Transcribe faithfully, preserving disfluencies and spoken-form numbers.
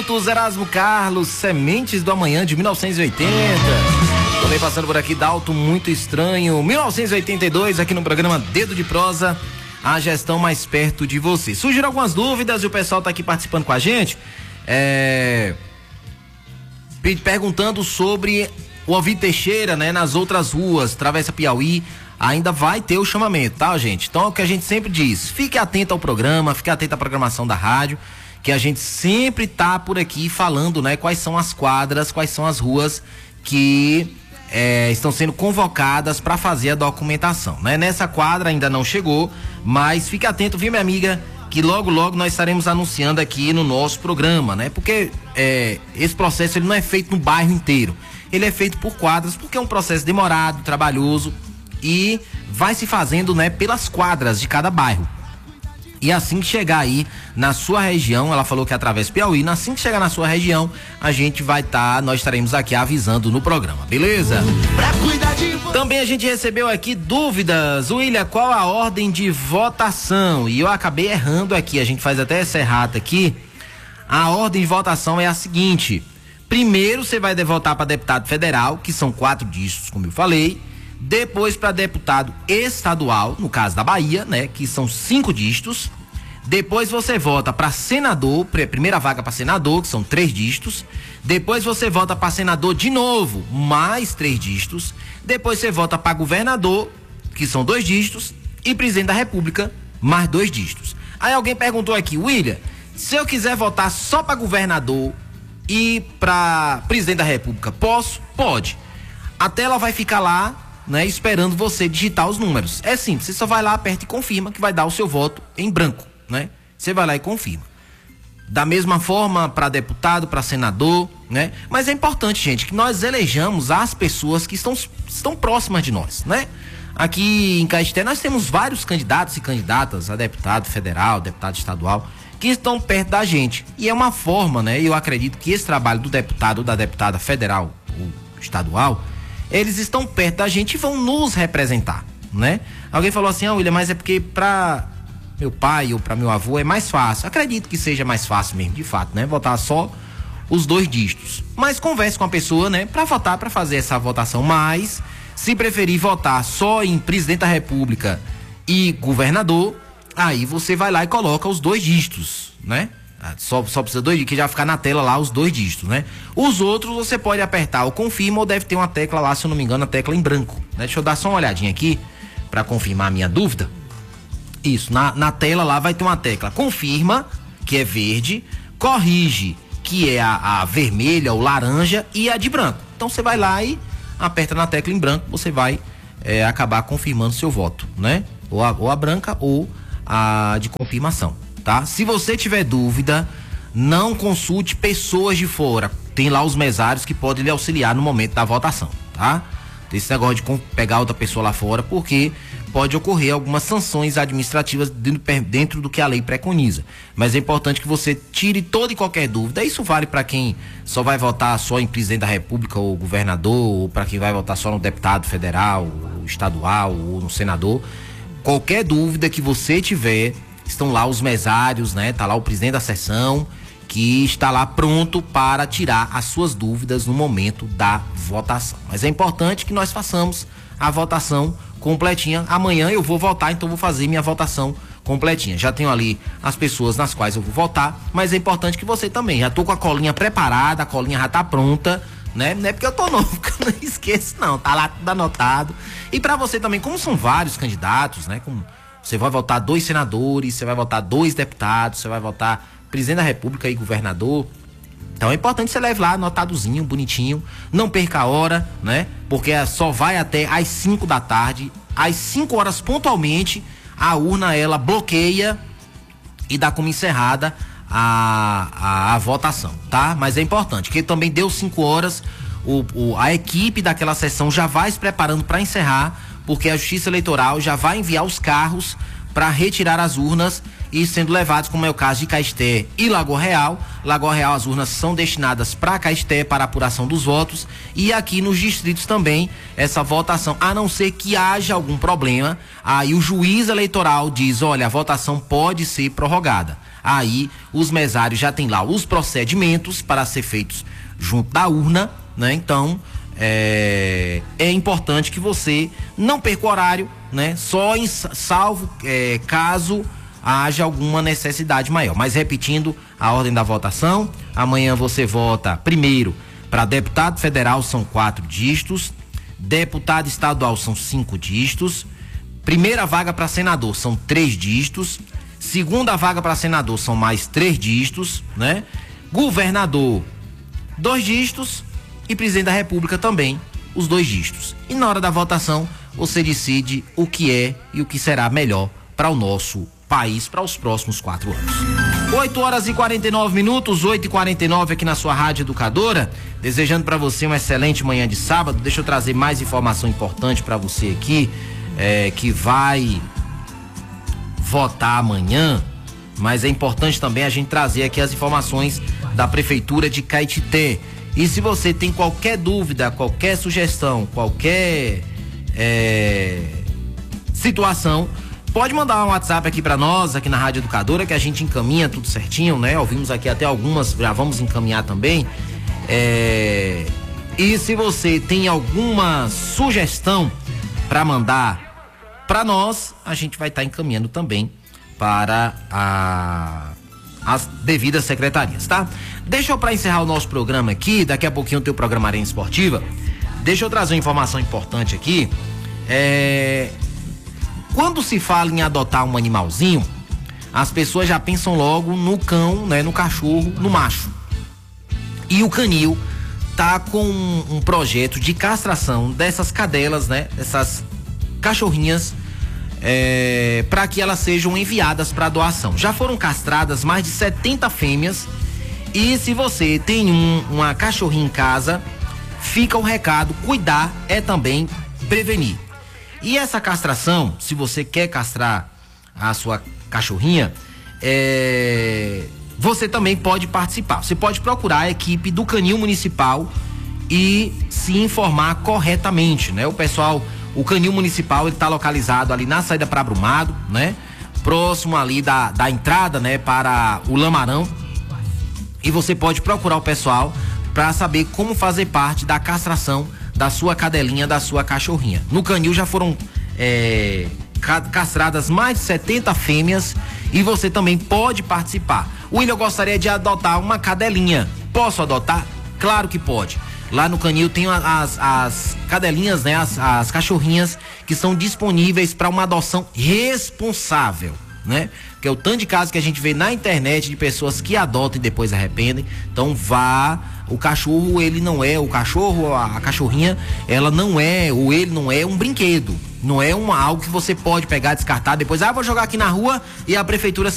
Erasmo Carlos, Sementes do Amanhã de mil novecentos e oitenta. Também passando por aqui, Dalton Muito Estranho, mil novecentos e oitenta e dois, aqui no programa Dedo de Prosa, a gestão mais perto de você. Surgiram algumas dúvidas e o pessoal tá aqui participando com a gente, é... perguntando sobre o Alvir Teixeira, né, nas outras ruas, Travessa Piauí, ainda vai ter o chamamento, tá, gente? Então é o que a gente sempre diz, fique atento ao programa, fique atento à programação da rádio, que a gente sempre tá por aqui falando, né, quais são as quadras, quais são as ruas que é, estão sendo convocadas para fazer a documentação, né? Nessa quadra ainda não chegou, mas fique atento, viu, minha amiga, que logo logo nós estaremos anunciando aqui no nosso programa, né? Porque é, esse processo ele não é feito no bairro inteiro, ele é feito por quadras, porque é um processo demorado, trabalhoso e vai se fazendo, né, pelas quadras de cada bairro. E assim que chegar aí na sua região, ela falou que através Piauí, assim que chegar na sua região, a gente vai estar, tá, nós estaremos aqui avisando no programa, beleza? Também a gente recebeu aqui dúvidas, William, qual a ordem de votação? E eu acabei errando aqui, a gente faz até essa errata aqui. A ordem de votação é a seguinte: primeiro você vai votar para deputado federal, que são quatro dígitos, como eu falei. Depois para deputado estadual, no caso da Bahia, né, que são cinco dígitos. Depois você vota para senador, primeira vaga para senador, que são três dígitos. Depois você vota para senador de novo, mais três dígitos. Depois você vota para governador, que são dois dígitos, e presidente da República, mais dois dígitos. Aí alguém perguntou aqui, William, se eu quiser votar só para governador e para presidente da República, posso? Pode. A tela vai ficar lá, né, esperando você digitar os números. É simples, você só vai lá, aperta e confirma que vai dar o seu voto em branco, né? Você vai lá e confirma. Da mesma forma para deputado, para senador, né? Mas é importante, gente, que nós elejamos as pessoas que estão, estão próximas de nós, né? Aqui em Caeté nós temos vários candidatos e candidatas a deputado federal, deputado estadual, que estão perto da gente. E é uma forma, né? Eu acredito que esse trabalho do deputado ou da deputada federal ou estadual, eles estão perto da gente e vão nos representar, né? Alguém falou assim, ah, William, mas é porque pra meu pai ou pra meu avô é mais fácil. Acredito que seja mais fácil mesmo, de fato, né? Votar só os dois dígitos. Mas converse com a pessoa, né? Pra votar, pra fazer essa votação. Mas, se preferir votar só em presidente da República e governador, aí você vai lá e coloca os dois dígitos, né? Só, só precisa dois dígitos, que já ficar na tela lá os dois dígitos, né? Os outros você pode apertar o confirma ou deve ter uma tecla lá, se eu não me engano, a tecla em branco, né? Deixa eu dar só uma olhadinha aqui para confirmar a minha dúvida. Isso, na, na tela lá vai ter uma tecla confirma, que é verde, corrige, que é a, a vermelha ou laranja, e a de branco. Então você vai lá e aperta na tecla em branco, você vai é, acabar confirmando seu voto, né? Ou a, ou a branca ou a de confirmação. Tá? Se você tiver dúvida, não consulte pessoas de fora. Tem lá os mesários que podem lhe auxiliar no momento da votação, tá? Tem esse negócio de pegar outra pessoa lá fora, porque pode ocorrer algumas sanções administrativas dentro do que a lei preconiza. Mas é importante que você tire toda e qualquer dúvida. Isso vale para quem só vai votar só em presidente da República ou governador, ou para quem vai votar só no deputado federal, ou estadual, ou no senador. Qualquer dúvida que você tiver, estão lá os mesários, né? Tá lá o presidente da sessão, que está lá pronto para tirar as suas dúvidas no momento da votação. Mas é importante que nós façamos a votação completinha. Amanhã eu vou votar, então vou fazer minha votação completinha. Já tenho ali as pessoas nas quais eu vou votar, mas é importante que você também. Já tô com a colinha preparada, a colinha já tá pronta, né? Não é porque eu tô novo que eu não esqueço, não. Tá lá tudo anotado. E para você também, como são vários candidatos, né? Como você vai votar dois senadores, você vai votar dois deputados, você vai votar presidente da República e governador. Então é importante que você leve lá anotadozinho, bonitinho. Não perca a hora, né? Porque só vai até às cinco da tarde. Às cinco horas pontualmente, a urna ela bloqueia e dá como encerrada a, a, a votação, tá? Mas é importante, que também deu cinco horas, o, o, a equipe daquela sessão já vai se preparando para encerrar, porque a Justiça Eleitoral já vai enviar os carros para retirar as urnas e sendo levados, como é o caso de Caeté e Lagoa Real. Lagoa Real, as urnas são destinadas para Caeté, para a apuração dos votos, e aqui nos distritos também, essa votação, a não ser que haja algum problema, aí o juiz eleitoral diz, olha, a votação pode ser prorrogada. aí os mesários já têm lá os procedimentos para ser feitos junto da urna, né? Então é, é importante que você não perca o horário, né? Só em salvo é, caso haja alguma necessidade maior. Mas repetindo a ordem da votação, amanhã você vota primeiro para deputado federal, são quatro dígitos, deputado estadual são cinco dígitos, primeira vaga para senador são três dígitos, segunda vaga para senador são mais três dígitos, né? Governador, dois dígitos, e presidente da República também, os dois dígitos. E na hora da votação, você decide o que é e o que será melhor para o nosso país para os próximos quatro anos. oito horas e quarenta e nove minutos, oito e quarenta e nove aqui na sua Rádio Educadora. Desejando para você uma excelente manhã de sábado. Deixa eu trazer mais informação importante para você aqui, é, que vai votar amanhã, mas é importante também a gente trazer aqui as informações da Prefeitura de Caetité. E se você tem qualquer dúvida, qualquer sugestão, qualquer é, situação, pode mandar um WhatsApp aqui para nós, aqui na Rádio Educadora, que a gente encaminha tudo certinho, né? Ouvimos aqui até algumas, já vamos encaminhar também. É, e se você tem alguma sugestão para mandar para nós, a gente vai estar tá encaminhando também para a as devidas secretarias, tá? Deixa eu, para encerrar o nosso programa aqui, daqui a pouquinho tem o programa Arena Esportiva, deixa eu trazer uma informação importante aqui. É, quando se fala em adotar um animalzinho, as pessoas já pensam logo no cão, né, no cachorro, no macho. E o Canil tá com um, um projeto de castração dessas cadelas, né, dessas cachorrinhas, É, para que elas sejam enviadas para doação. Já foram castradas mais de setenta fêmeas, e se você tem um, uma cachorrinha em casa, fica o recado: cuidar é também prevenir. E essa castração, se você quer castrar a sua cachorrinha, é, você também pode participar. Você pode procurar a equipe do Canil Municipal e se informar corretamente, né? O pessoal O Canil Municipal, ele tá localizado ali na saída para Brumado, né? Próximo ali da, da entrada, né? Para o Lamarão. E você pode procurar o pessoal para saber como fazer parte da castração da sua cadelinha, da sua cachorrinha. No Canil já foram é, castradas mais de setenta fêmeas, e você também pode participar. William, eu gostaria de adotar uma cadelinha. Posso adotar? Claro que pode. Lá no Canil tem as, as cadelinhas, né? As, as cachorrinhas que são disponíveis para uma adoção responsável, né? Que é o tanto de casos que a gente vê na internet de pessoas que adotam e depois arrependem. Então vá, o cachorro, ele não é, o cachorro, a, a cachorrinha, ela não é, ou ele não é um brinquedo. Não é uma, algo que você pode pegar, descartar, depois, ah, vou jogar aqui na rua e a prefeitura